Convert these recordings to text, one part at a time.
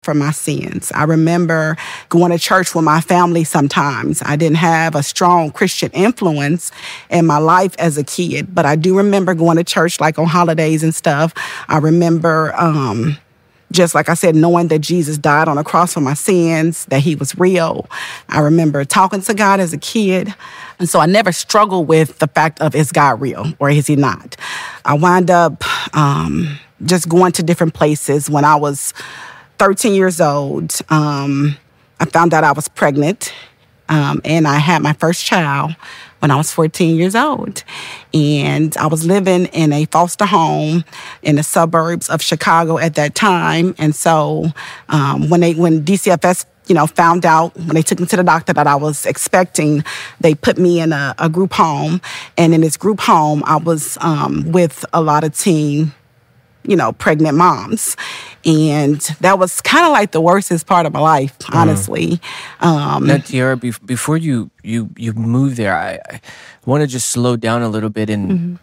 for my sins. I remember going to church with my family sometimes. I didn't have a strong Christian influence in my life as a kid, but I do remember going to church like on holidays and stuff. I remember, just like I said, knowing that Jesus died on the cross for my sins, that he was real. I remember talking to God as a kid. And so I never struggled with the fact of, is God real or is he not? I wound up just going to different places. When I was 13 years old, I found out I was pregnant, and I had my first child when I was 14 years old. And I was living in a foster home in the suburbs of Chicago at that time. And so when DCFS found out, when they took me to the doctor that I was expecting, they put me in a group home. And in this group home, I was with a lot of teen pregnant moms. And that was kind of like the worstest part of my life, honestly. Now, Tiara, before you moved there, I want to just slow down a little bit. And,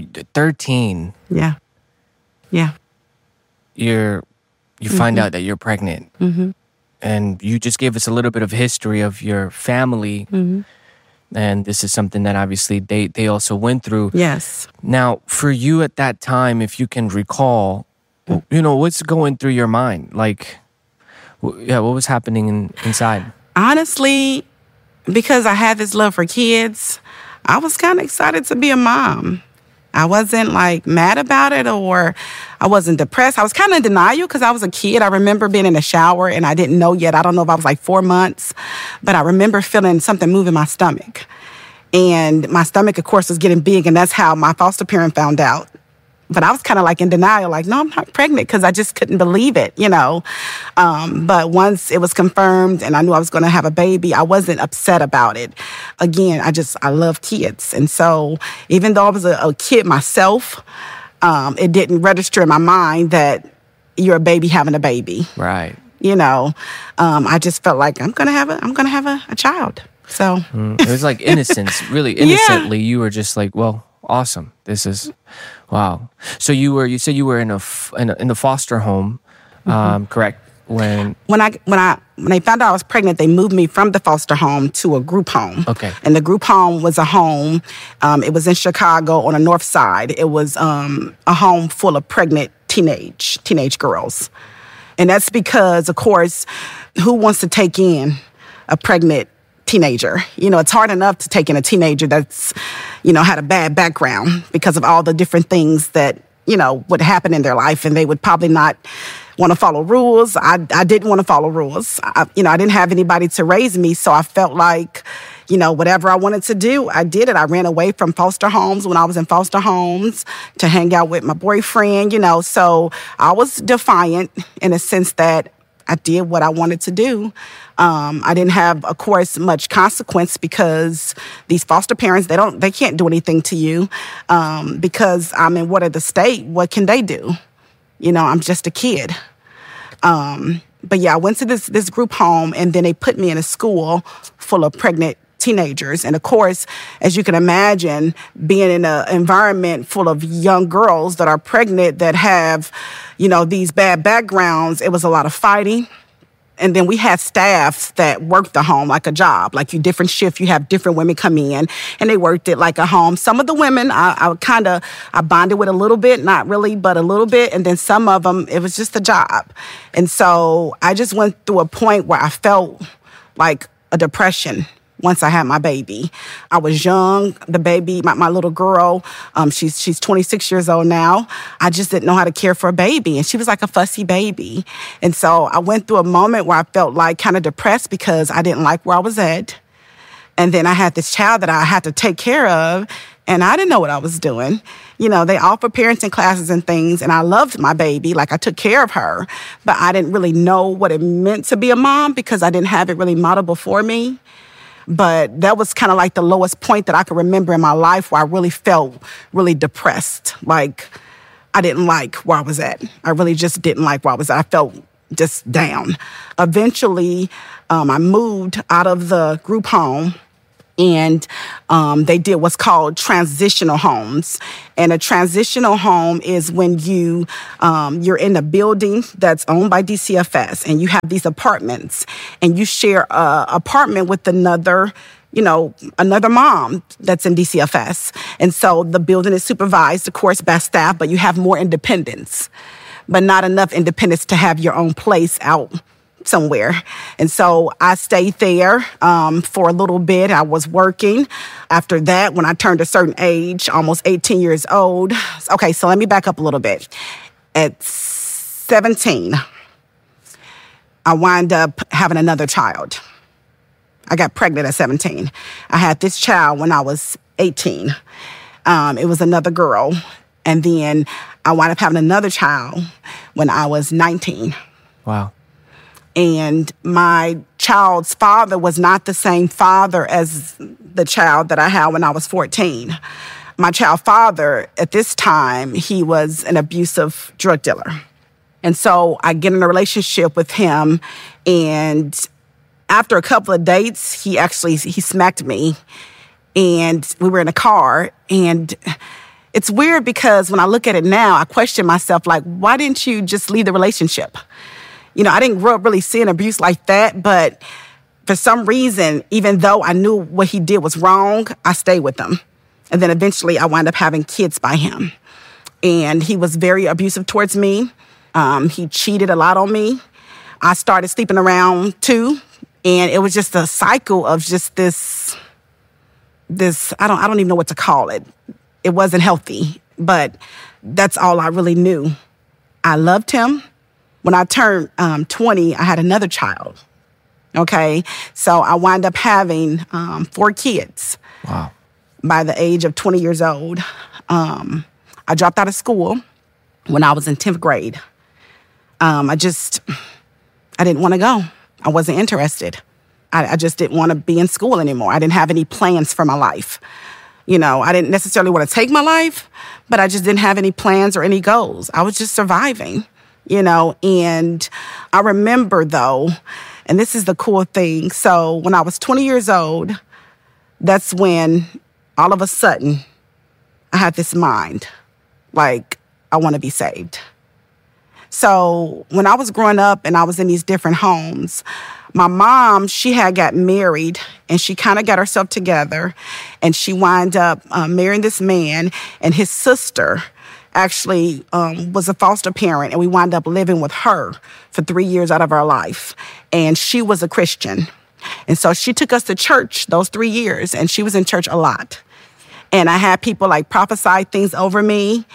13. Yeah. Yeah. You find out that you're pregnant. Mm-hmm. And you just gave us a little bit of history of your family. Mm-hmm. And this is something that obviously they also went through. Yes. Now, for you at that time, if you can recall, what's going through your mind? Like, what was happening inside? Honestly, because I had this love for kids, I was kind of excited to be a mom. I wasn't like mad about it, or I wasn't depressed. I was kind of in denial because I was a kid. I remember being in the shower and I didn't know yet. I don't know if I was like 4 months, but I remember feeling something move in my stomach. And my stomach, of course, was getting big, and that's how my foster parent found out. But I was kind of like in denial, like, no, I'm not pregnant, because I just couldn't believe it, But once it was confirmed and I knew I was going to have a baby, I wasn't upset about it. Again, I love kids. And so even though I was a kid myself, it didn't register in my mind that you're a baby having a baby. Right. I just felt like I'm going to have a child. So it was like innocence, really innocently. Yeah. You were just like, well, awesome. This is wow. So you said you were in the foster home, correct? When they found out I was pregnant, they moved me from the foster home to a group home. Okay. And the group home was a home. It was in Chicago on the north side. It was a home full of pregnant teenage girls. And that's because, of course, who wants to take in a pregnant teenager? It's hard enough to take in a teenager that's, had a bad background because of all the different things that, would happen in their life, and they would probably not want to follow rules. I didn't want to follow rules. I didn't have anybody to raise me, so I felt like, whatever I wanted to do, I did it. I ran away from foster homes when I was in foster homes to hang out with my boyfriend, so I was defiant in a sense that I did what I wanted to do. I didn't have, of course, much consequence because these foster parents, they can't do anything to you because I'm in the state. What can they do? I'm just a kid. But yeah, I went to this group home, and then they put me in a school full of pregnant teenagers. And of course, as you can imagine, being in an environment full of young girls that are pregnant that have, these bad backgrounds, it was a lot of fighting. And then we had staffs that worked the home like a job. Like different shift, you have different women come in, and they worked it like a home. Some of the women I bonded with a little bit, not really, but a little bit. And then some of them, it was just a job. And so I just went through a point where I felt like a depression once I had my baby. I was young. The baby, my little girl, she's 26 years old now. I just didn't know how to care for a baby. And she was like a fussy baby. And so I went through a moment where I felt like kind of depressed because I didn't like where I was at. And then I had this child that I had to take care of, and I didn't know what I was doing. They offer parenting classes and things, and I loved my baby. Like, I took care of her, but I didn't really know what it meant to be a mom because I didn't have it really modeled before me. But that was kind of like the lowest point that I could remember in my life where I really felt really depressed. Like, I didn't like where I was at. I really just didn't like where I was at. I felt just down. Eventually, I moved out of the group home And they did what's called transitional homes. And a transitional home is when you're in a building that's owned by DCFS, and you have these apartments, and you share an apartment with another mom that's in DCFS. And so the building is supervised, of course, by staff, but you have more independence, but not enough independence to have your own place out somewhere. And so I stayed there for a little bit. I was working. After that, when I turned a certain age, almost 18 years old. Okay, so let me back up a little bit. At 17, I wound up having another child. I got pregnant at 17. I had this child when I was 18. It was another girl. And then I wound up having another child when I was 19. Wow. And my child's father was not the same father as the child that I had when I was 14. My child's father, at this time, he was an abusive drug dealer. And so I get in a relationship with him, and after a couple of dates, he smacked me, and we were in a car. And it's weird because when I look at it now, I question myself, like, why didn't you just leave the relationship? I didn't grow up really seeing abuse like that, but for some reason, even though I knew what he did was wrong, I stayed with him. And then eventually I wound up having kids by him. And he was very abusive towards me. He cheated a lot on me. I started sleeping around too. And it was just a cycle of just this, I don't even know what to call it. It wasn't healthy, but that's all I really knew. I loved him. When I turned 20, I had another child, okay? So I wound up having 4 kids. Wow. By the age of 20 years old. I dropped out of school when I was in 10th grade. I didn't want to go. I wasn't interested. I just didn't want to be in school anymore. I didn't have any plans for my life. I didn't necessarily want to take my life, but I just didn't have any plans or any goals. I was just surviving. And I remember though, and this is the cool thing. So when I was 20 years old, that's when all of a sudden I had this mind, like, I want to be saved. So when I was growing up and I was in these different homes, my mom, she had got married and she kind of got herself together, and she wound up marrying this man, and his sister actually was a foster parent, and we wound up living with her for 3 years out of our life. And she was a Christian. And so she took us to church those 3 years, and she was in church a lot. And I had people like prophesy things over me.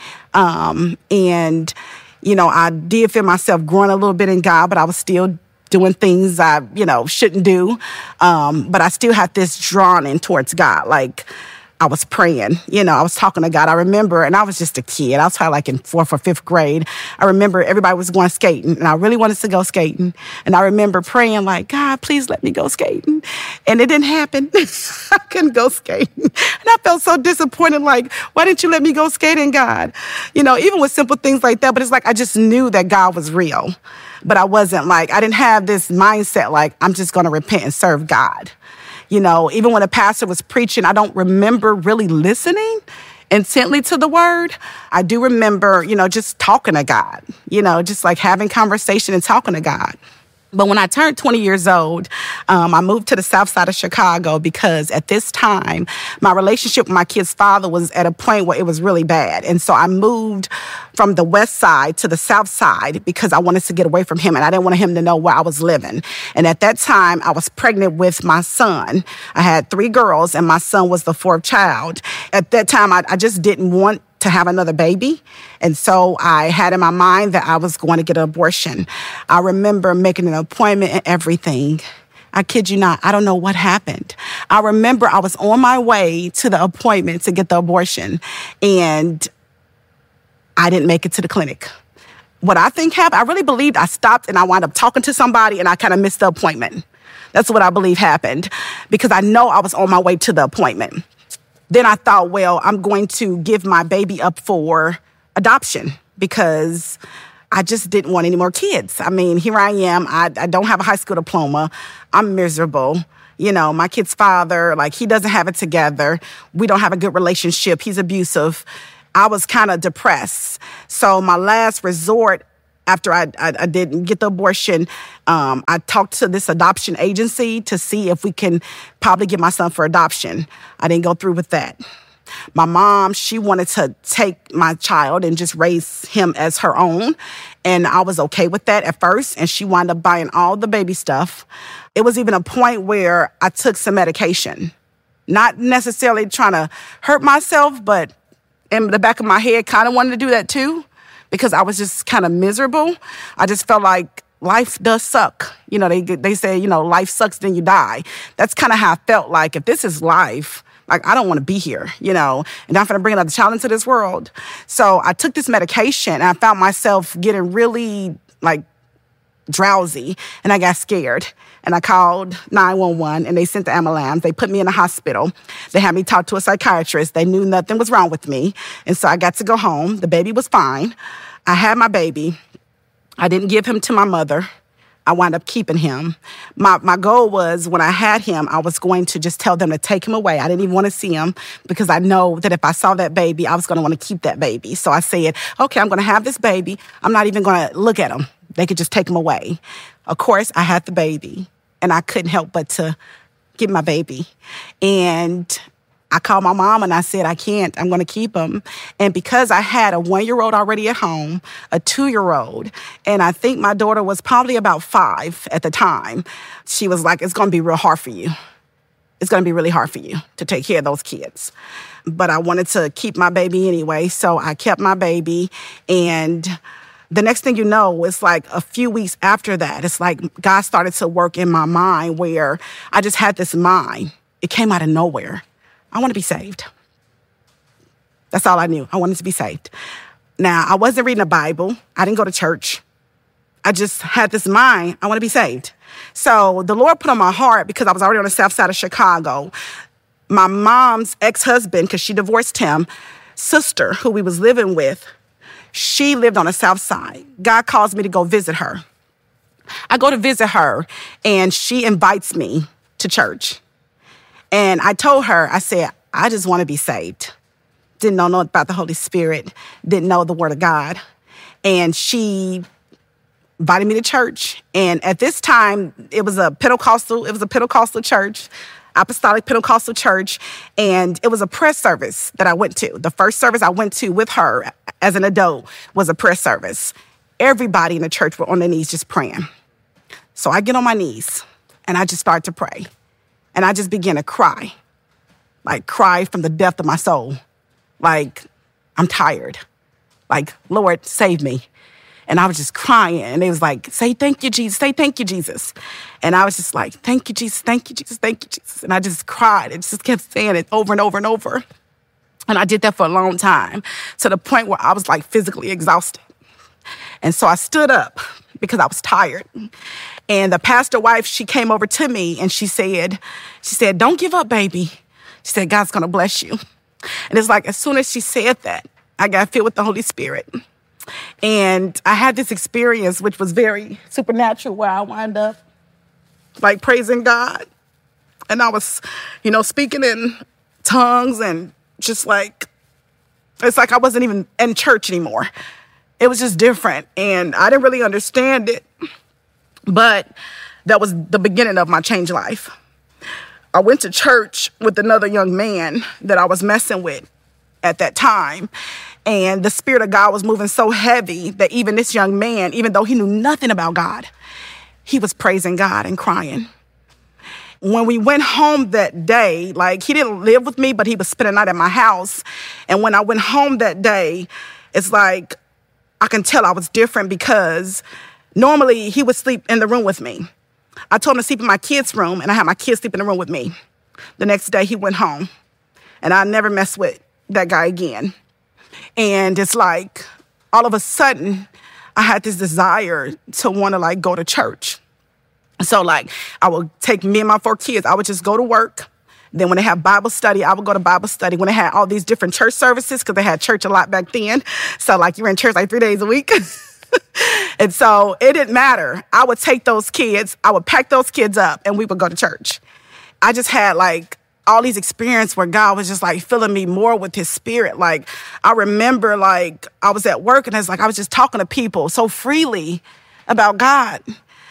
And, I did feel myself growing a little bit in God, but I was still doing things I, shouldn't do. But I still had this drawn in towards God. Like, I was praying, I was talking to God. I remember, and I was just a kid. I was probably like in 4th or 5th grade. I remember everybody was going skating, and I really wanted to go skating. And I remember praying like, God, please let me go skating. And it didn't happen. I couldn't go skating. And I felt so disappointed, like, why didn't you let me go skating, God? Even with simple things like that. But it's like, I just knew that God was real. But I wasn't like, I didn't have this mindset like, I'm just going to repent and serve God. Even when a pastor was preaching, I don't remember really listening intently to the word. I do remember, just talking to God, just like having conversation and talking to God. But when I turned 20 years old, I moved to the south side of Chicago because at this time, my relationship with my kid's father was at a point where it was really bad. And so I moved from the west side to the south side because I wanted to get away from him, and I didn't want him to know where I was living. And at that time, I was pregnant with my son. I had 3 girls, and my son was the 4th child. At that time, I just didn't want to have another baby. And so I had in my mind that I was going to get an abortion. I remember making an appointment and everything. I kid you not, I don't know what happened. I remember I was on my way to the appointment to get the abortion, and I didn't make it to the clinic. What I think happened, I really believed I stopped and I wound up talking to somebody and I kind of missed the appointment. That's what I believe happened, because I know I was on my way to the appointment. Then I thought, well, I'm going to give my baby up for adoption because I just didn't want any more kids. I mean, here I am. I don't have a high school diploma. I'm miserable. You know, my kid's father, like, he doesn't have it together. We don't have a good relationship. He's abusive. I was kind of depressed. So my last resort, after I didn't get the abortion, I talked to this adoption agency to see if we can probably get my son for adoption. I didn't go through with that. My mom, she wanted to take my child and just raise him as her own. And I was okay with that at first. And she wound up buying all the baby stuff. It was even a point where I took some medication. Not necessarily trying to hurt myself, but in the back of my head, kind of wanted to do that too, because I was just kind of miserable. I just felt like life does suck. You know, they say, you know, life sucks, then you die. That's kind of how I felt like, if this is life, like, I don't want to be here, you know, and I'm going to bring another child into this world. So I took this medication and I found myself getting really, like, drowsy, and I got scared. And I called 911 and they sent the ambulance. They put me in a hospital. They had me talk to a psychiatrist. They knew nothing was wrong with me. And so I got to go home. The baby was fine. I had my baby. I didn't give him to my mother. I wound up keeping him. My goal was, when I had him, I was going to just tell them to take him away. I didn't even want to see him, because I know that if I saw that baby, I was going to want to keep that baby. So I said, okay, I'm going to have this baby. I'm not even going to look at him. They could just take him away. Of course, I had the baby, and I couldn't help but to get my baby. And I called my mom and I said, I can't, I'm going to keep him. And because I had a 1-year-old already at home, a 2-year-old, and I think my daughter was probably about 5 at the time, she was like, it's going to be real hard for you. It's going to be really hard for you to take care of those kids. But I wanted to keep my baby anyway, so I kept my baby. And the next thing you know, it's like a few weeks after that, it's like God started to work in my mind, where I just had this mind. It came out of nowhere. I want to be saved. That's all I knew. I wanted to be saved. Now, I wasn't reading the Bible. I didn't go to church. I just had this mind. I want to be saved. So the Lord put on my heart, because I was already on the south side of Chicago, my mom's ex-husband, because she divorced him, sister, who we was living with, she lived on the south side. God calls me to go visit her. I go to visit her, and she invites me to church. And I told her, I said, I just want to be saved. Didn't know nothing about the Holy Spirit. Didn't know the Word of God. And she invited me to church. And at this time, it was a Pentecostal church, Apostolic Pentecostal church. And it was a prayer service that I went to. The first service I went to with her as an adult was a prayer service. Everybody in the church were on their knees just praying. So I get on my knees and I just start to pray. And I just began to cry, like cry from the depth of my soul. Like, I'm tired. Like, Lord, save me. And I was just crying. And they was like, say thank you, Jesus. Say thank you, Jesus. And I was just like, thank you, Jesus. Thank you, Jesus. Thank you, Jesus. And I just cried. It just kept saying it over and over and over. And I did that for a long time, to the point where I was like physically exhausted. And so I stood up because I was tired. And the pastor wife, she came over to me and she said, don't give up, baby. She said, God's going to bless you. And it's like, as soon as she said that, I got filled with the Holy Spirit. And I had this experience, which was very supernatural, where I wound up like praising God. And I was, speaking in tongues, and just like, it's like I wasn't even in church anymore. It was just different. And I didn't really understand it. But that was the beginning of my changed life. I went to church with another young man that I was messing with at that time. And the Spirit of God was moving so heavy that even this young man, even though he knew nothing about God, he was praising God and crying. When we went home that day, like, he didn't live with me, but he was spending the night at my house. And when I went home that day, it's like I can tell I was different, because normally he would sleep in the room with me. I told him to sleep in my kids' room, and I had my kids sleep in the room with me. The next day he went home, and I never messed with that guy again. And it's like, all of a sudden, I had this desire to want to go to church. So I would take me and my 4 kids. I would just go to work. Then when they have Bible study, I would go to Bible study. When they had all these different church services, because they had church a lot back then. So you were in church 3 days a week. And so it didn't matter. I would take those kids, I would pack those kids up, and we would go to church. I just had like all these experiences where God was just like filling me more with his spirit. Like I remember like I was at work and it's like I was just talking to people so freely about God.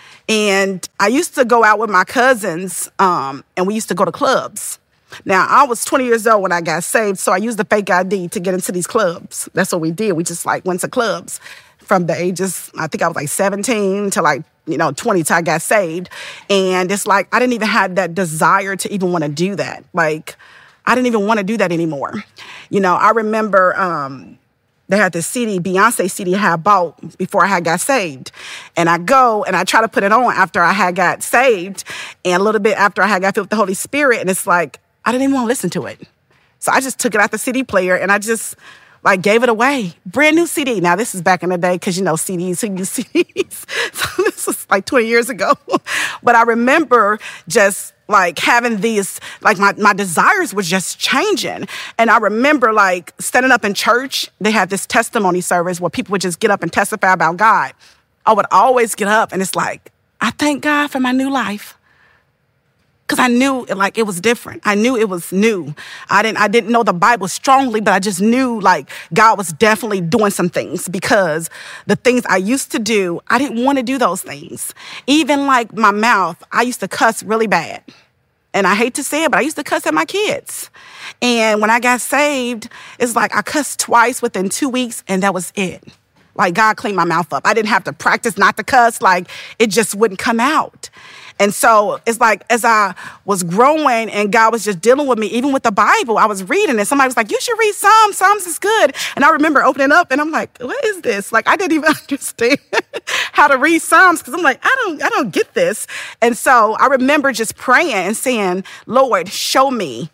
And I used to go out with my cousins and we used to go to clubs. Now, I was 20 years old when I got saved, so I used the fake ID to get into these clubs. That's what we did. We just like went to clubs from the ages, I think I was like 17 to like, 20 till I got saved. And it's like, I didn't even have that desire to even want to do that. Like, I didn't even want to do that anymore. I remember they had this CD, Beyonce CD I had bought before I had got saved. And I go and I try to put it on after I had got saved and a little bit after I had got filled with the Holy Spirit. And it's like, I didn't even want to listen to it. So I just took it out the CD player and I just like gave it away. Brand new CD. Now this is back in the day because CDs, who use CDs. So this was like 20 years ago. But I remember just like having these, like my desires were just changing. And I remember like standing up in church. They had this testimony service where people would just get up and testify about God. I would always get up and it's like, I thank God for my new life. Because I knew like it was different. I knew it was new. I didn't know the Bible strongly, but I just knew like God was definitely doing some things because the things I used to do, I didn't want to do those things. Even like my mouth, I used to cuss really bad. And I hate to say it, but I used to cuss at my kids. And when I got saved, it's like I cussed twice within 2 weeks and that was it. Like God cleaned my mouth up. I didn't have to practice not to cuss. Like it just wouldn't come out. And so it's like as I was growing and God was just dealing with me, even with the Bible, I was reading and somebody was like, you should read Psalms. Psalms is good. And I remember opening up and I'm like, what is this? Like I didn't even understand how to read Psalms because I'm like, I don't get this. And so I remember just praying and saying, Lord, show me,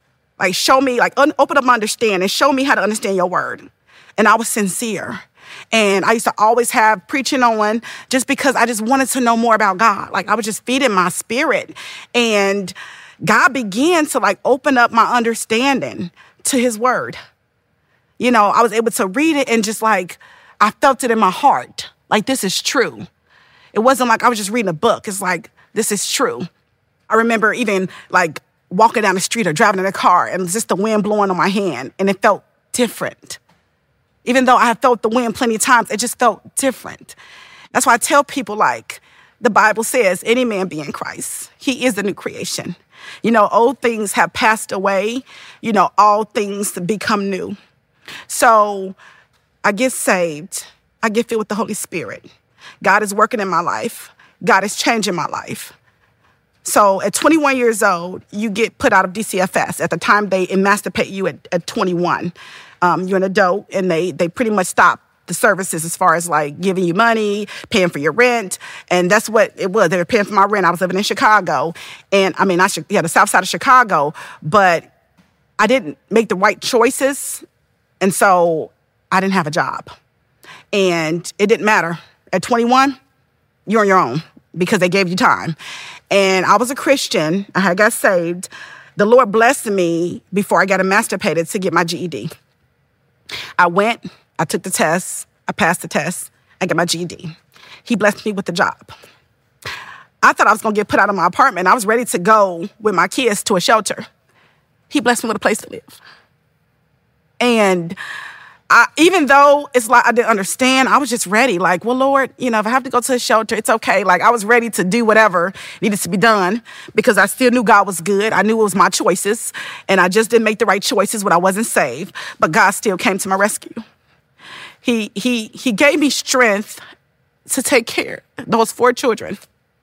open up my understanding, show me how to understand your word. And I was sincere. And I used to always have preaching on just because I just wanted to know more about God. Like I was just feeding my spirit. And God began to like open up my understanding to his word. I was able to read it and just like, I felt it in my heart. Like this is true. It wasn't like I was just reading a book. It's like, this is true. I remember even like walking down the street or driving in a car and just the wind blowing on my hand and it felt different. Even though I have felt the wind plenty of times, it just felt different. That's why I tell people like the Bible says, any man be in Christ. He is the new creation. Old things have passed away. All things become new. So I get saved. I get filled with the Holy Spirit. God is working in my life. God is changing my life. So at 21 years old, you get put out of DCFS. At the time, they emancipate you at 21. You're an adult, and they pretty much stop the services as far as like giving you money, paying for your rent. And that's what it was. They were paying for my rent. I was living in Chicago. And the south side of Chicago, but I didn't make the right choices. And so I didn't have a job. And it didn't matter. At 21, you're on your own because they gave you time. And I was a Christian. I had got saved. The Lord blessed me before I got emancipated to get my GED. I went, I took the test, I passed the test, I got my GED. He blessed me with the job. I thought I was going to get put out of my apartment. I was ready to go with my kids to a shelter. He blessed me with a place to live. And even though it's like I didn't understand, I was just ready. Like, well, Lord, if I have to go to a shelter, it's okay. Like, I was ready to do whatever needed to be done because I still knew God was good. I knew it was my choices, and I just didn't make the right choices when I wasn't saved. But God still came to my rescue. He gave me strength to take care of those 4 children.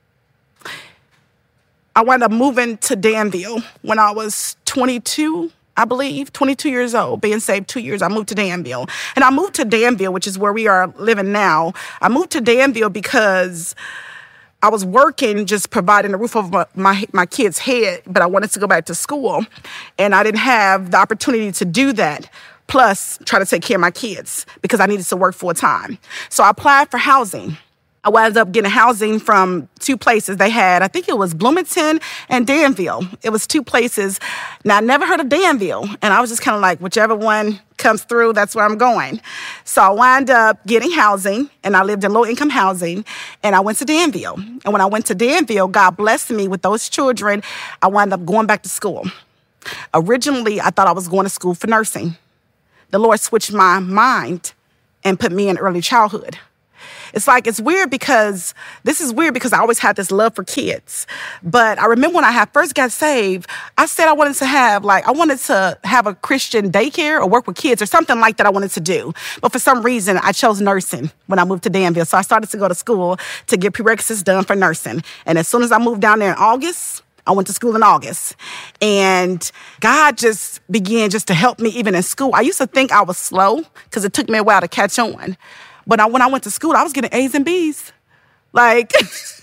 I wound up moving to Danville when I was 22. I believe, 22 years old, being saved 2 years, I moved to Danville. And I moved to Danville, which is where we are living now. I moved to Danville because I was working, just providing a roof over my kid's head, but I wanted to go back to school. And I didn't have the opportunity to do that, plus try to take care of my kids because I needed to work full time. So I applied for housing. I wound up getting housing from two places they had. I think it was Bloomington and Danville. It was two places. Now, I never heard of Danville. And I was just kind of like, whichever one comes through, that's where I'm going. So I wound up getting housing, and I lived in low-income housing, and I went to Danville. And when I went to Danville, God blessed me with those children. I wound up going back to school. Originally, I thought I was going to school for nursing. The Lord switched my mind and put me in early childhood. It's weird because I always had this love for kids. But I remember when I first got saved, I said I wanted to have a Christian daycare or work with kids or something like that I wanted to do. But for some reason, I chose nursing when I moved to Danville. So I started to go to school to get prerequisites done for nursing. And as soon as I moved down there in August, I went to school in August. And God just began just to help me even in school. I used to think I was slow because it took me a while to catch on. But when I went to school, I was getting A's and B's. Like,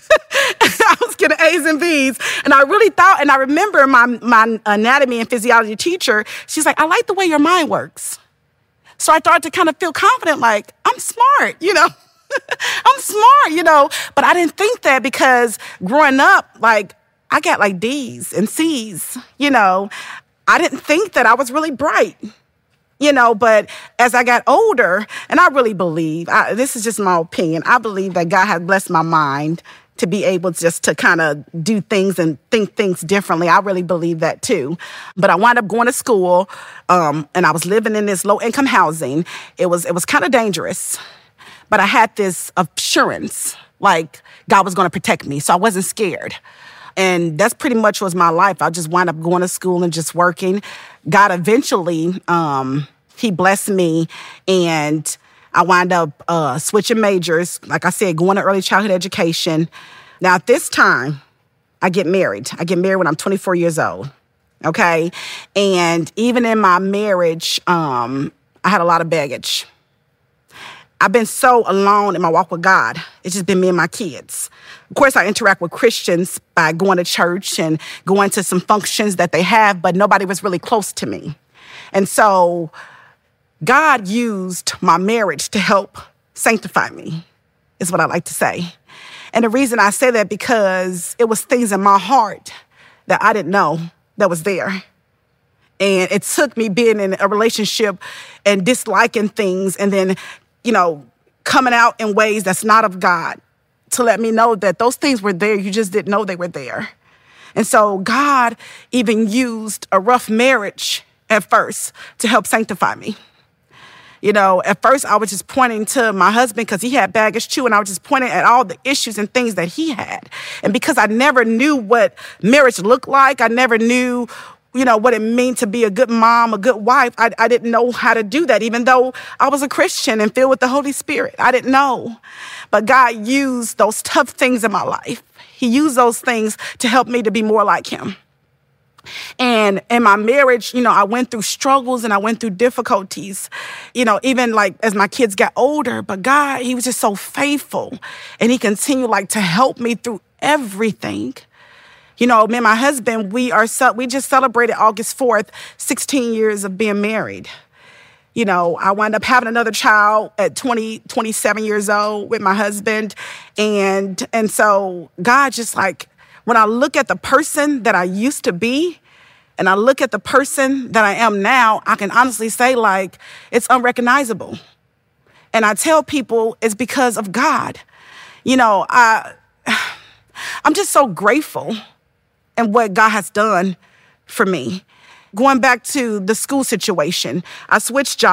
I was getting A's and B's. And I really thought, and I remember my anatomy and physiology teacher, she's like, I like the way your mind works. So I started to kind of feel confident, like, I'm smart, I'm smart, But I didn't think that because growing up, like, I got like D's and C's, I didn't think that I was really bright. But as I got older, and I really believe, this is just my opinion, I believe that God has blessed my mind to be able just to kind of do things and think things differently. I really believe that too. But I wound up going to school, and I was living in this low-income housing. It was kind of dangerous, but I had this assurance, like God was going to protect me, so I wasn't scared. And that's pretty much was my life. I just wound up going to school and just working. God eventually, he blessed me, and I wound up switching majors. Like I said, going to early childhood education. Now, at this time, I get married. I get married when I'm 24 years old, okay? And even in my marriage, I had a lot of baggage. I've been so alone in my walk with God. It's just been me and my kids. Of course, I interact with Christians by going to church and going to some functions that they have, but nobody was really close to me. And so God used my marriage to help sanctify me, is what I like to say. And the reason I say that because it was things in my heart that I didn't know that was there. And it took me being in a relationship and disliking things and then coming out in ways that's not of God to let me know that those things were there. You just didn't know they were there. And so God even used a rough marriage at first to help sanctify me. At first I was just pointing to my husband because he had baggage too, and I was just pointing at all the issues and things that he had. And because I never knew what marriage looked like, I never knew what it meant to be a good mom, a good wife. I didn't know how to do that, even though I was a Christian and filled with the Holy Spirit. I didn't know. But God used those tough things in my life. He used those things to help me to be more like him. And in my marriage, I went through struggles and I went through difficulties, even like as my kids got older. But God, he was just so faithful. And he continued to help me through everything. Me and my husband, we just celebrated August 4th, 16 years of being married. I wound up having another child at 27 years old with my husband. And so God just when I look at the person that I used to be and I look at the person that I am now, I can honestly say it's unrecognizable. And I tell people it's because of God. I'm just so grateful and what God has done for me. Going back to the school situation, I switched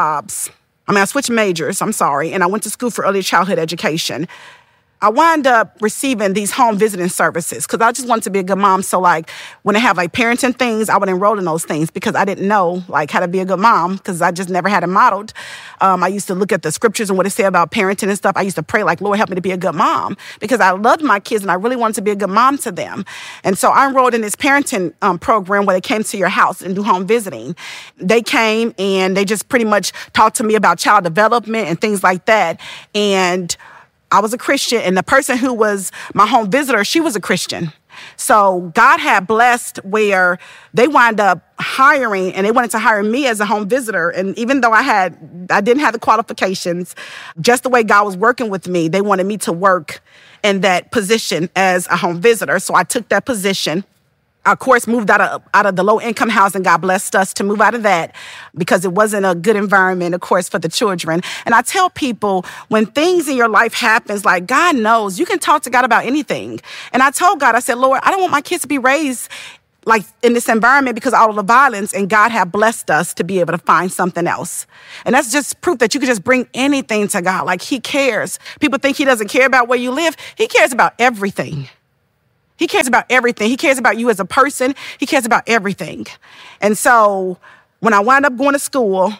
majors, and I went to school for early childhood education. I wound up receiving these home visiting services because I just wanted to be a good mom. So when they have parenting things, I would enroll in those things because I didn't know how to be a good mom because I just never had it modeled. I used to look at the scriptures and what it said about parenting and stuff. I used to pray Lord, help me to be a good mom because I loved my kids and I really wanted to be a good mom to them. And so I enrolled in this parenting program where they came to your house and do home visiting. They came and they just pretty much talked to me about child development and things like that. And I was a Christian, and the person who was my home visitor, she was a Christian. So God had blessed where they wound up hiring, and they wanted to hire me as a home visitor. And even though I didn't have the qualifications, just the way God was working with me, they wanted me to work in that position as a home visitor. So I took that position. I, of course, moved out of the low-income housing. God blessed us to move out of that because it wasn't a good environment, of course, for the children. And I tell people, when things in your life happens, like, God knows, you can talk to God about anything. And I told God, I said, Lord, I don't want my kids to be raised like in this environment because of all of the violence, and God had blessed us to be able to find something else. And that's just proof that you can just bring anything to God. Like, he cares. People think he doesn't care about where you live. He cares about everything. He cares about everything. He cares about you as a person. He cares about everything. And so when I wound up going to school,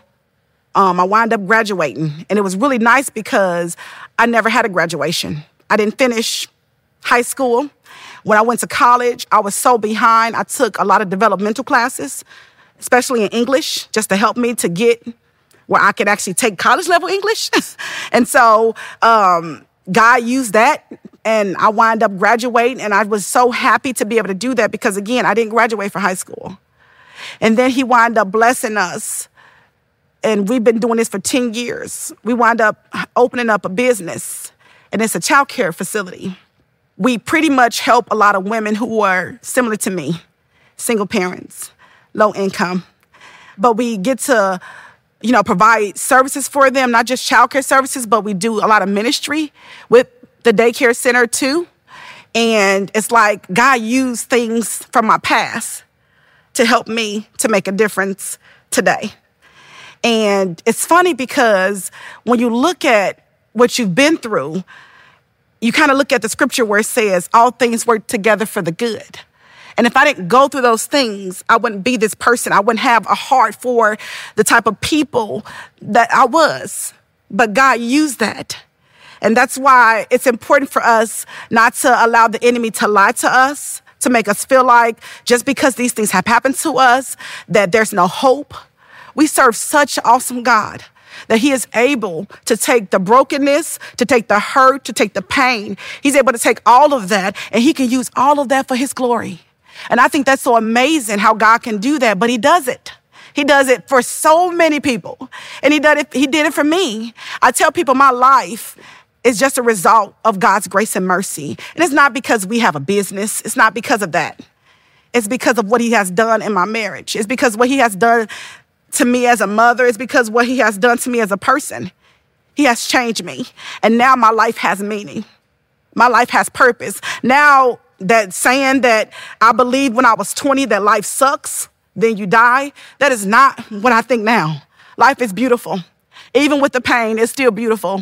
I wound up graduating. And it was really nice because I never had a graduation. I didn't finish high school. When I went to college, I was so behind. I took a lot of developmental classes, especially in English, just to help me to get where I could actually take college level English. And so God used that, and I wound up graduating, and I was so happy to be able to do that because, again, I didn't graduate from high school. And then he wound up blessing us, and we've been doing this for 10 years. We wound up opening up a business, and it's a child care facility. We pretty much help a lot of women who are similar to me, single parents, low income. But we get to, provide services for them, not just childcare services, but we do a lot of ministry with the daycare center too. And it's like God used things from my past to help me to make a difference today. And it's funny because when you look at what you've been through, you kind of look at the scripture where it says all things work together for the good. And if I didn't go through those things, I wouldn't be this person. I wouldn't have a heart for the type of people that I was. But God used that. And that's why it's important for us not to allow the enemy to lie to us, to make us feel like just because these things have happened to us, that there's no hope. We serve such an awesome God that he is able to take the brokenness, to take the hurt, to take the pain. He's able to take all of that, and he can use all of that for his glory. And I think that's so amazing how God can do that, but he does it. He does it for so many people, and he did it for me. I tell people my life is just a result of God's grace and mercy. And it's not because we have a business. It's not because of that. It's because of what he has done in my marriage. It's because what he has done to me as a mother. It's because what he has done to me as a person. He has changed me. And now my life has meaning. My life has purpose. Now that saying that I believed when I was 20 that life sucks, then you die, that is not what I think now. Life is beautiful. Even with the pain, it's still beautiful.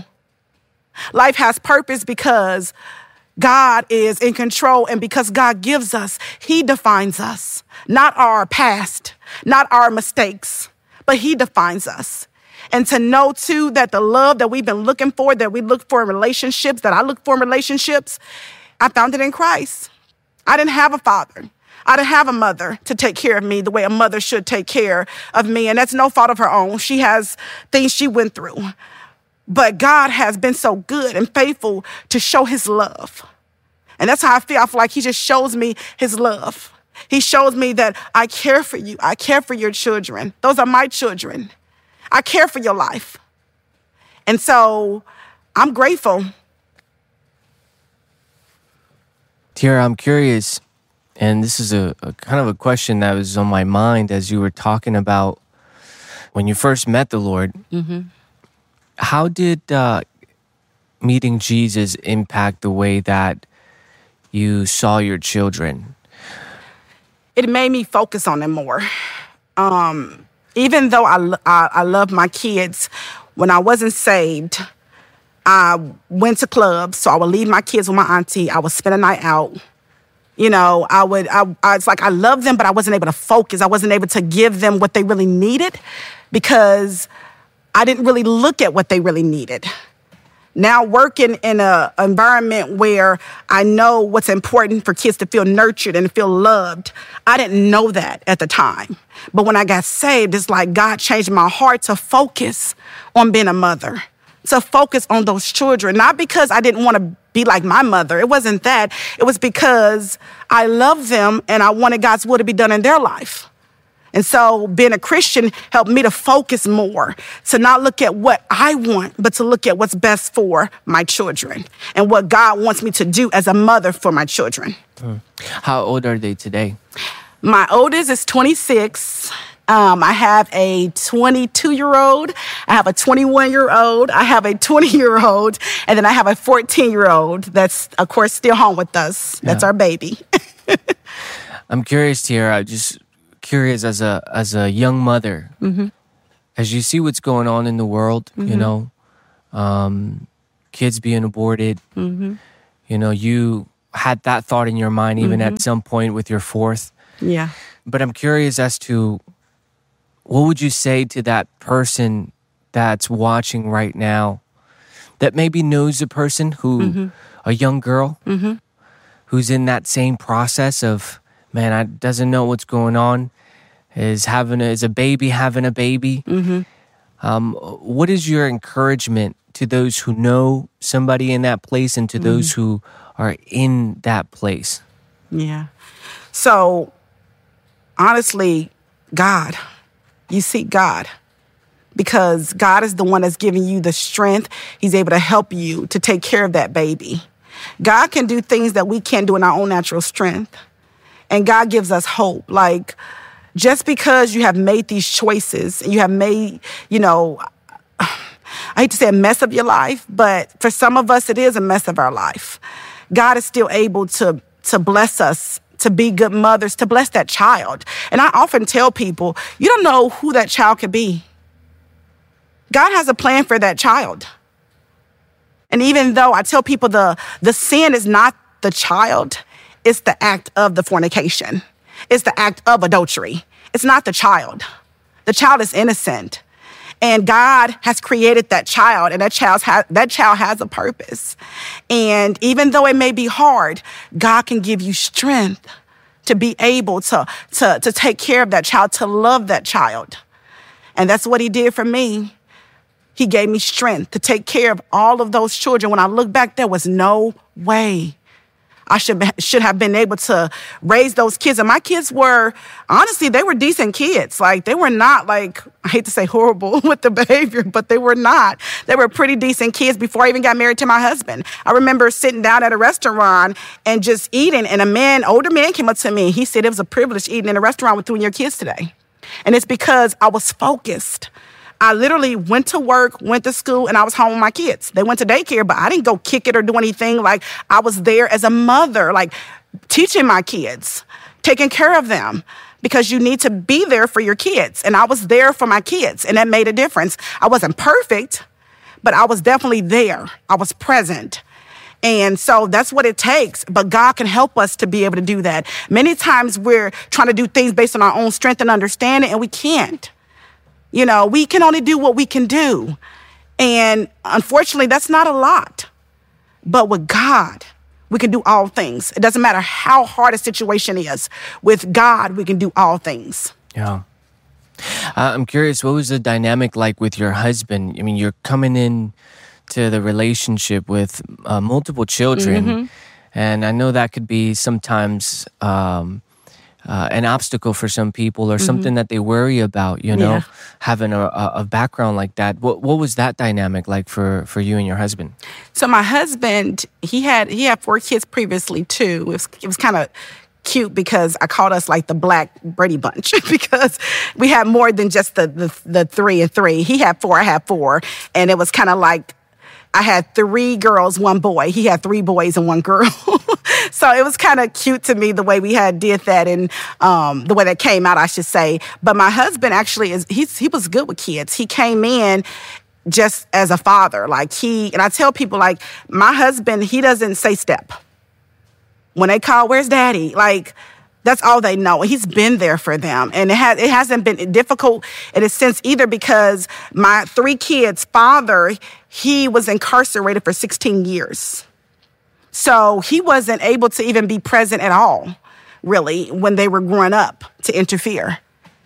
Life has purpose because God is in control, and because God gives us, he defines us, not our past, not our mistakes, but he defines us. And to know too that the love that we've been looking for, that we look for in relationships, that I look for in relationships, I found it in Christ. I didn't have a father. I didn't have a mother to take care of me the way a mother should take care of me. And that's no fault of her own. She has things she went through. But God has been so good and faithful to show his love. And that's how I feel. I feel like he just shows me his love. He shows me that I care for you. I care for your children. Those are my children. I care for your life. And so I'm grateful. Tiara, I'm curious, and this is a kind of a question that was on my mind as you were talking about when you first met the Lord. Mm-hmm. How did meeting Jesus impact the way that you saw your children? It made me focus on them more. Even though I love my kids, when I wasn't saved, I went to clubs. So I would leave my kids with my auntie. I would spend a night out. It's like I loved them, but I wasn't able to focus. I wasn't able to give them what they really needed because I didn't really look at what they really needed. Now working in an environment where I know what's important for kids to feel nurtured and feel loved, I didn't know that at the time. But when I got saved, it's like God changed my heart to focus on being a mother, to focus on those children, not because I didn't want to be like my mother. It wasn't that. It was because I loved them and I wanted God's will to be done in their life. And so being a Christian helped me to focus more, to not look at what I want, but to look at what's best for my children and what God wants me to do as a mother for my children. How old are they today? My oldest is 26. I have a 22-year-old. I have a 21-year-old. I have a 20-year-old. And then I have a 14-year-old that's, of course, still home with us. That's our baby. I'm curious here. I'm just curious as a young mother, as you see what's going on in the world, you know, kids being aborted, you know, you had that thought in your mind even at some point with your fourth. Yeah. But I'm curious as to what would you say to that person that's watching right now that maybe knows a person who, a young girl, who's in that same process of, man, I doesn't know what's going on, is a baby having a baby. What is your encouragement to those who know somebody in that place and to those who are in that place? Yeah. So, honestly, God, you seek God because God is the one that's giving you the strength. He's able to help you to take care of that baby. God can do things that we can't do in our own natural strength. And God gives us hope. Like, just because you have made these choices, and you have made, you know, I hate to say a mess of your life, but for some of us, it is a mess of our life. God is still able to bless us, to be good mothers, to bless that child. And I often tell people, you don't know who that child could be. God has a plan for that child. And even though I tell people the sin is not the child, it's the act of the fornication. It's the act of adultery. It's not the child. The child is innocent. And God has created that child, and that child has a purpose. And even though it may be hard, God can give you strength to be able to take care of that child, to love that child. And that's what he did for me. He gave me strength to take care of all of those children. When I look back, there was no way I should have been able to raise those kids. And my kids were, honestly, they were decent kids. Like, they were not, like, I hate to say horrible with the behavior, but they were not. They were pretty decent kids before I even got married to my husband. I remember sitting down at a restaurant and just eating, and older man came up to me. He said, it was a privilege eating in a restaurant with you and your kids today. And it's because I was focused. I literally went to work, went to school, and I was home with my kids. They went to daycare, but I didn't go kick it or do anything. Like, I was there as a mother, like, teaching my kids, taking care of them, because you need to be there for your kids. And I was there for my kids, and that made a difference. I wasn't perfect, but I was definitely there. I was present. And so that's what it takes. But God can help us to be able to do that. Many times we're trying to do things based on our own strength and understanding, and we can't. You know, we can only do what we can do. And unfortunately, that's not a lot. But with God, we can do all things. It doesn't matter how hard a situation is. With God, we can do all things. Yeah. I'm curious, what was the dynamic like with your husband? I mean, you're coming in to the relationship with multiple children. And I know that could be sometimes an obstacle for some people or something that they worry about, you know, having a background like that. What was that dynamic like for you and your husband? So my husband, he had 4 kids previously too. It was kind of cute because I called us like the Black Brady Bunch because we had more than just the 3 and 3. He had 4, I had 4. And it was kind of like I had 3 girls, 1 boy. He had 3 boys and 1 girl. So it was kind of cute to me the way we did that and the way that came out, I should say. But my husband actually he was good with kids. He came in just as a father. Like and I tell people, like, my husband, he doesn't say step. When they call, where's daddy? Like, that's all they know. He's been there for them. And it hasn't been difficult in a sense either because my 3 kids' father, he was incarcerated for 16 years. So he wasn't able to even be present at all, really, when they were growing up to interfere.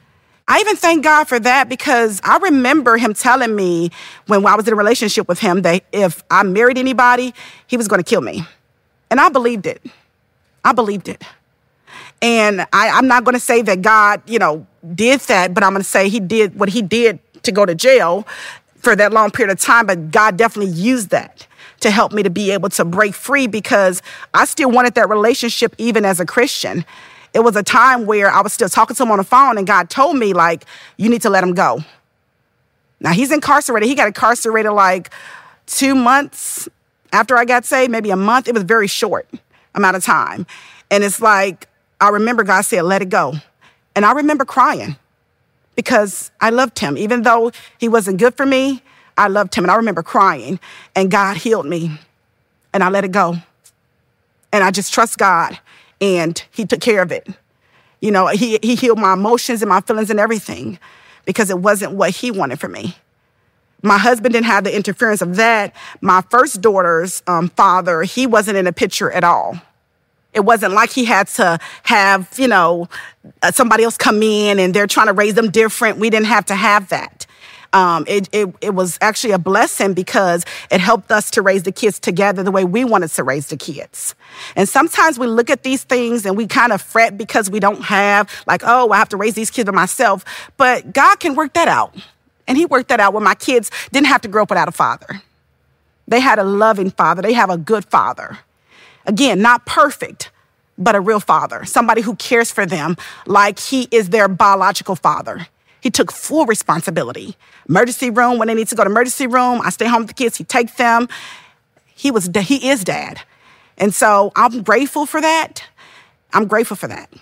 I even thank God for that because I remember him telling me when I was in a relationship with him that if I married anybody, he was going to kill me. And I believed it. I believed it. And I'm not going to say that God, did that, but I'm going to say he did what he did to go to jail for that long period of time. But God definitely used that to help me to be able to break free because I still wanted that relationship even as a Christian. It was a time where I was still talking to him on the phone and God told me, like, you need to let him go. Now, he's incarcerated. He got incarcerated like 2 months after I got saved, maybe a month. It was very short amount of time. And it's like, I remember God said, let it go. And I remember crying because I loved him. Even though he wasn't good for me, I loved him. And I remember crying and God healed me and I let it go. And I just trust God and he took care of it. He healed my emotions and my feelings and everything because it wasn't what he wanted for me. My husband didn't have the interference of that. My first daughter's father, he wasn't in the picture at all. It wasn't like he had to have, somebody else come in and they're trying to raise them different. We didn't have to have that. It was actually a blessing because it helped us to raise the kids together the way we wanted to raise the kids. And sometimes we look at these things and we kind of fret because we don't have like, I have to raise these kids by myself. But God can work that out. And he worked that out when my kids didn't have to grow up without a father. They had a loving father. They have a good father. Again, not perfect, but a real father, somebody who cares for them like he is their biological father. He took full responsibility. Emergency room, when they need to go to emergency room, I stay home with the kids, he takes them. He is dad. And so I'm grateful for that. I'm grateful for that.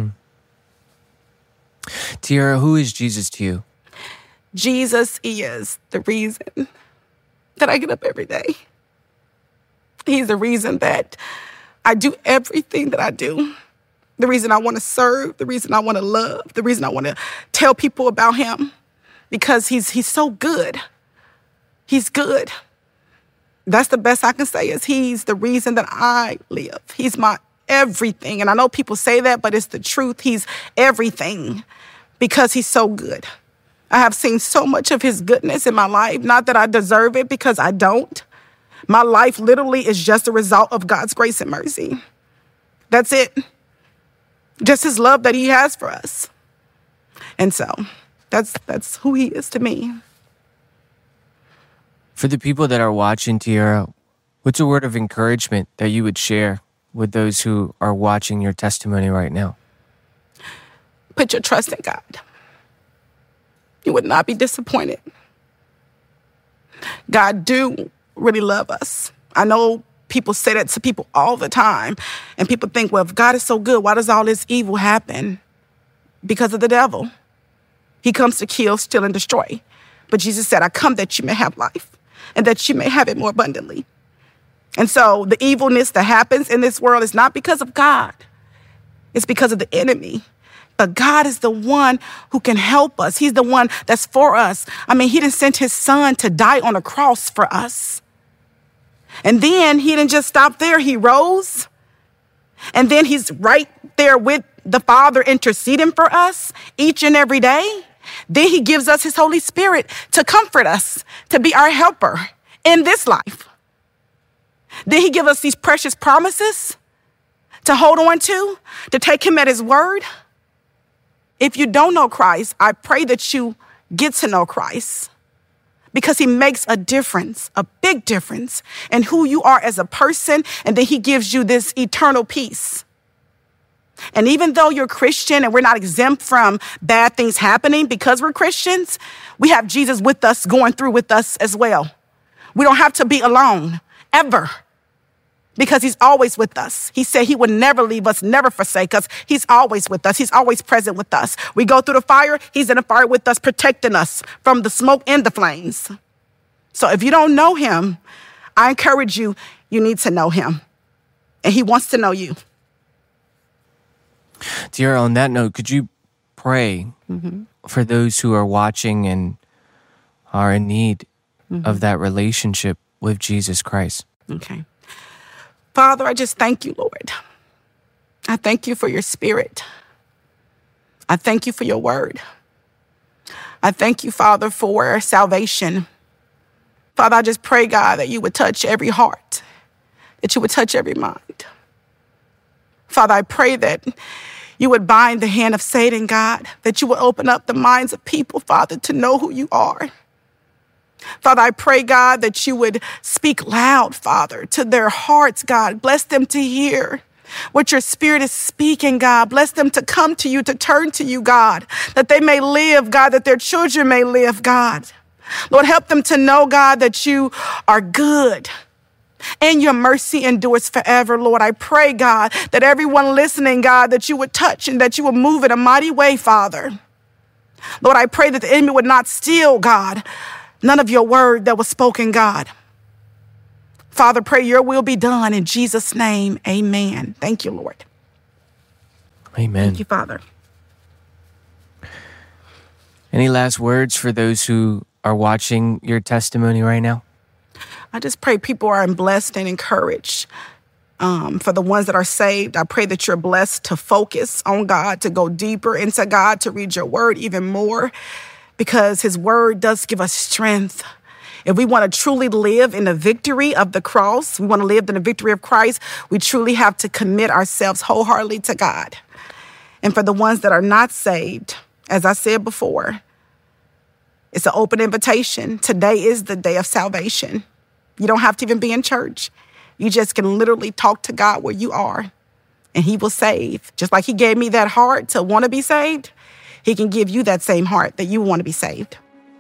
Tiara, who is Jesus to you? Jesus is the reason that I get up every day. He's the reason that I do everything that I do. The reason I want to serve, the reason I want to love, the reason I want to tell people about him. Because he's so good. He's good. That's the best I can say is he's the reason that I live. He's my everything. And I know people say that, but it's the truth. He's everything because he's so good. I have seen so much of his goodness in my life. Not that I deserve it because I don't. My life literally is just a result of God's grace and mercy. That's it. Just his love that he has for us. And so that's who he is to me. For the people that are watching, Tiara, what's a word of encouragement that you would share with those who are watching your testimony right now? Put your trust in God. You would not be disappointed. God do really love us. I know people say that to people all the time. And people think, well, if God is so good, why does all this evil happen? Because of the devil. He comes to kill, steal, and destroy. But Jesus said, I come that you may have life and that you may have it more abundantly. And so the evilness that happens in this world is not because of God. It's because of the enemy. But God is the one who can help us. He's the one that's for us. I mean, he didn't send his son to die on a cross for us. And then he didn't just stop there. He rose. And then he's right there with the Father interceding for us each and every day. Then he gives us his Holy Spirit to comfort us, to be our helper in this life. Then he gives us these precious promises to hold on to take him at his word. If you don't know Christ, I pray that you get to know Christ because he makes a difference, a big difference in who you are as a person. And then he gives you this eternal peace. And even though you're Christian and we're not exempt from bad things happening because we're Christians, we have Jesus with us, going through with us as well. We don't have to be alone ever because he's always with us. He said he would never leave us, never forsake us. He's always with us. He's always present with us. We go through the fire, he's in the fire with us, protecting us from the smoke and the flames. So if you don't know him, I encourage you, you need to know him. And he wants to know you. Tiara, on that note, could you pray for those who are watching and are in need of that relationship with Jesus Christ? Okay. Father, I just thank you, Lord. I thank you for your spirit. I thank you for your word. I thank you, Father, for salvation. Father, I just pray, God, that you would touch every heart, that you would touch every mind. Father, I pray that you would bind the hand of Satan, God, that you would open up the minds of people, Father, to know who you are. Father, I pray, God, that you would speak loud, Father, to their hearts, God. Bless them to hear what your Spirit is speaking, God. Bless them to come to you, to turn to you, God, that they may live, God, that their children may live, God. Lord, help them to know, God, that you are good and your mercy endures forever. Lord, I pray, God, that everyone listening, God, that you would touch and that you would move in a mighty way, Father. Lord, I pray that the enemy would not steal, God, none of your word that was spoken, God. Father, pray your will be done in Jesus' name. Amen. Thank you, Lord. Amen. Thank you, Father. Any last words for those who are watching your testimony right now? I just pray people are blessed and encouraged. For the ones that are saved, I pray that you're blessed to focus on God, to go deeper into God, to read your word even more, because his word does give us strength. If we want to truly live in the victory of the cross, we want to live in the victory of Christ, we truly have to commit ourselves wholeheartedly to God. And for the ones that are not saved, as I said before, it's an open invitation. Today is the day of salvation. You don't have to even be in church. You just can literally talk to God where you are, and he will save. Just like he gave me that heart to want to be saved, he can give you that same heart that you want to be saved.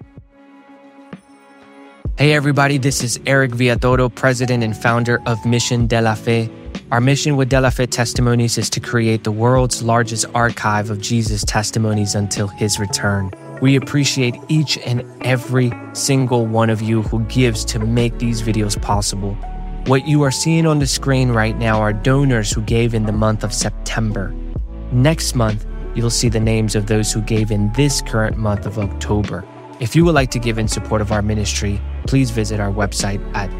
Hey everybody, this is Eric Villatoro, president and founder of Mission de la Fe. Our mission with De La Fe Testimonies is to create the world's largest archive of Jesus testimonies until his return. We appreciate each and every single one of you who gives to make these videos possible. What you are seeing on the screen right now are donors who gave in the month of September. Next month, you'll see the names of those who gave in this current month of October. If you would like to give in support of our ministry, please visit our website at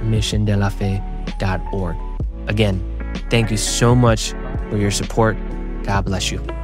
missiondelafe.org. Again, thank you so much for your support. God bless you.